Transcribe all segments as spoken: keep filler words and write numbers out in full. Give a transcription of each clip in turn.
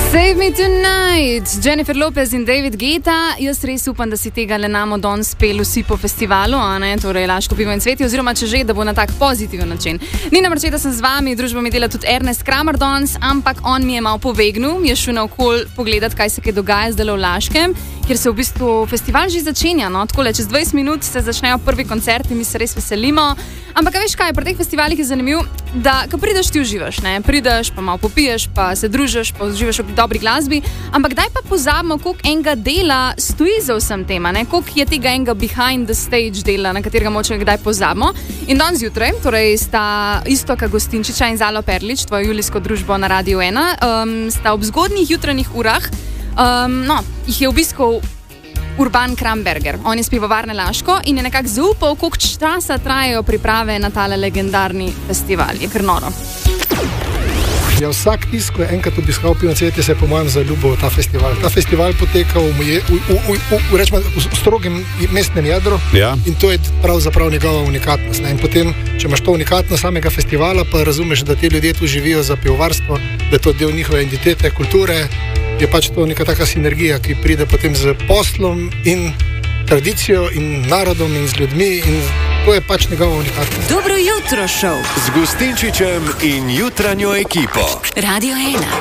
Save Me Tonight, Jennifer Lopez in David Guetta. Jaz res upam, da si tega le namo don speli vsi po festivalu, a ne, torej Laško pivo in cveti, oziroma če že, da bo na tak pozitiven način. Nina Marčeta sem z vami, družbo mi dela tudi Ernest Kramer danes, ampak on mi je malo povegnil, je šel naokol pogledat, kaj se kaj dogaja zdaj v Laškem, kjer se v bistvu festival že začenja, no, takole, čez dvajset minut se začnejo prvi koncerti, mi se res veselimo. Ampak veš kaj, pri teh festivalih je zanimivo, da ko prideš, ti uživaš, ne, prideš, pa malo popiješ, pa se družiš, pa uživaš v dobri glasbi, ampak daj pa pozabimo, koliko enega dela stoji za vsem tema, ne, koliko je tega enega behind the stage dela, na katerega moče kdaj pozabimo. In danes zjutraj, torej sta Iztoka Gostinčiča in Zalo Perlič, tvojo julijsko družbo na Radiu ena, um, sta ob zgodnjih jutranjih urah, um, no, jih je obiskal Urban Kramberger. On je iz pivovarne Laško in je nekako zaupal, koliko časa trajajo priprave na tale legendarni festival. Je kar noro. Ja, vsak tisk, ko je enkrat obiskal pivo in cvetje, se je po mojem zaljubil v ta festival. Ta festival poteka v, v, v, v, v, v, rečemo, v strogem mestnem jedru, ja. In to je pravzaprav njegova unikatnost. Ne? In potem, če imaš to unikatnost samega festivala, pa razumeš, da ti ljudje tu živijo za pivovarstvo, da je to del njihove identitete, kulture, je pač to neka taka sinergija, ki pride potem z poslom in tradicijo in narodom in z ljudmi in to je pač njegova unikatnost. Dobro jutro, šov z Gostinčičem in jutranjo ekipo. Radio ena.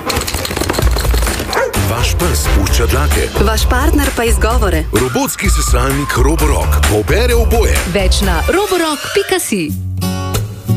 Vaš pes pušča dlake. Vaš partner pa izgovore. Robotski sesalnik Roborock pobere oboje. Več na roborock pika si.